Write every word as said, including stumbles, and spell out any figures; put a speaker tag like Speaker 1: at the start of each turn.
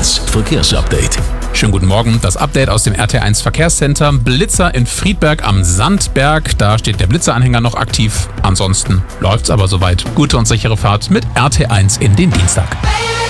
Speaker 1: eins Verkehrsupdate.
Speaker 2: Schönen guten Morgen, das Update aus dem R T eins Verkehrscenter. Blitzer in Friedberg am Sandberg, da steht der Blitzeranhänger noch aktiv. Ansonsten läuft's aber soweit. Gute und sichere Fahrt mit R T eins in den Dienstag.